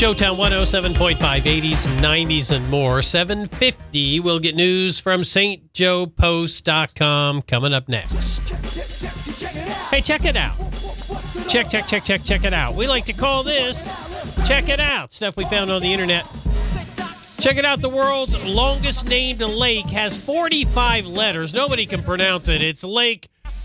Showtown 107.5, 80s, 90s, and more. 7:50, we'll get news from stjoepost.com coming up next. Hey, check it out. Check it out. We like to call this Check It Out. Stuff we found on the internet. Check it out. The world's longest named lake has 45 letters. Nobody can pronounce it. It's Lake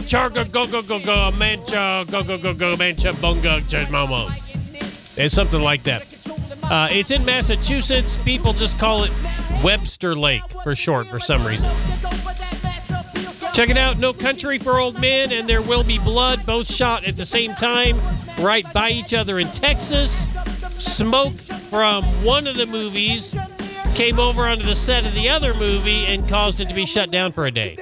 Charga-go-go-go-go-Mancha-Bunga-Chadmomo. It's something like that. It's in Massachusetts. People just call it Webster Lake for short for some reason. Check it out. No Country for Old Men and There Will Be Blood, both shot at the same time, right by each other in Texas. Smoke from one of the movies came over onto the set of the other movie and caused it to be shut down for a day.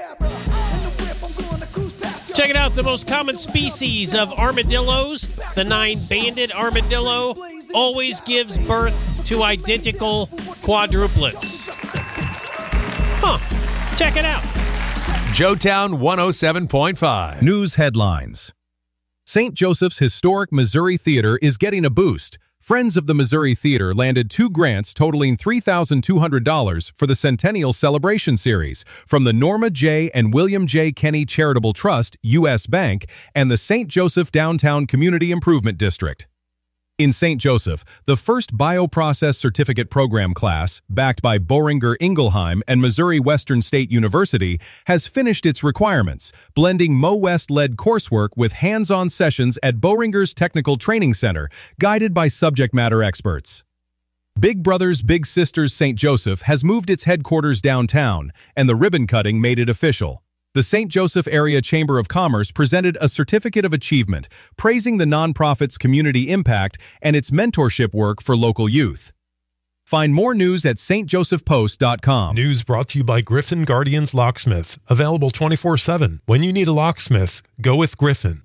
Check it out. The most common species of armadillos, the 9-banded armadillo, always gives birth to identical quadruplets. Huh. Check it out. Showtown 107.5. News headlines. St. Joseph's Historic Missouri Theater is getting a boost. Friends of the Missouri Theater landed 2 grants totaling $3,200 for the Centennial Celebration Series from the Norma J. and William J. Kenny Charitable Trust, U.S. Bank, and the St. Joseph Downtown Community Improvement District. In St. Joseph, the first Bioprocess Certificate Program class, backed by Boehringer Ingelheim and Missouri Western State University, has finished its requirements, blending MoWest-led coursework with hands-on sessions at Boehringer's Technical Training Center, guided by subject matter experts. Big Brothers Big Sisters St. Joseph has moved its headquarters downtown, and the ribbon cutting made it official. The St. Joseph Area Chamber of Commerce presented a Certificate of Achievement, praising the nonprofit's community impact and its mentorship work for local youth. Find more news at stjosephpost.com. News brought to you by Griffin Guardians Locksmith. Available 24/7. When you need a locksmith, go with Griffin.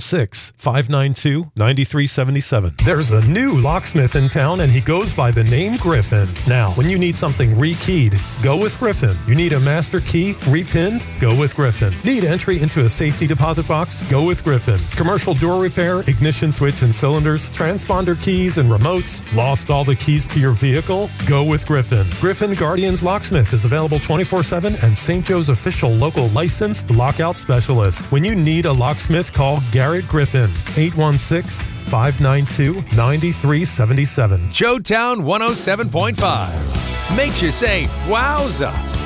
816-592-9377. There's a new locksmith in town, and he goes by the name Griffin. Now, when you need something rekeyed, go with Griffin. You need a master key repinned? Go with Griffin. Need entry into a safety deposit box? Go with Griffin. Commercial door repair, ignition switch and cylinders, transponder keys and remotes? Lost all the keys to your vehicle? Go with Griffin. Griffin Guardians Locksmith is available 24/7 and St. Joe's official local licensed lockout specialist. When you need a locksmith, call Garrett Griffin. 816-592-9377. Showtown 107.5 makes you say, wowza.